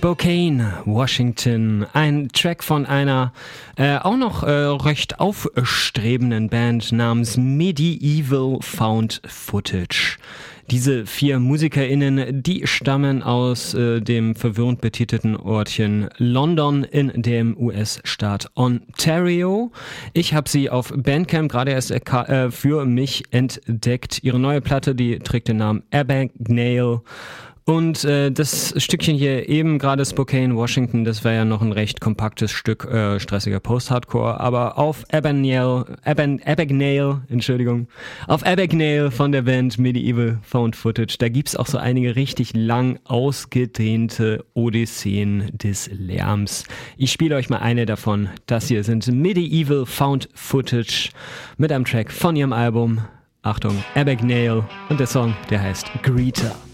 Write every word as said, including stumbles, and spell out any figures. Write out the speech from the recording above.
Spokane, Washington, ein Track von einer äh, auch noch äh, recht aufstrebenden Band namens Medieval Found Footage. Diese vier MusikerInnen, die stammen aus äh, dem verwirrend betitelten Ortchen London in dem U S-Staat Ontario. Ich habe sie auf Bandcamp gerade erst äh, für mich entdeckt. Ihre neue Platte, die trägt den Namen Abagnale. Und äh, das Stückchen hier eben gerade Spokane, Washington, das war ja noch ein recht kompaktes Stück, äh, stressiger Post-Hardcore, aber auf Abagnale, Aban, Abagnale, Entschuldigung, auf Abagnale von der Band Medieval Found Footage, da gibt's auch so einige richtig lang ausgedehnte Odysseen des Lärms. Ich spiele euch mal eine davon. Das hier sind Medieval Found Footage mit einem Track von ihrem Album, Achtung, Abagnale, und der Song, der heißt Greeter.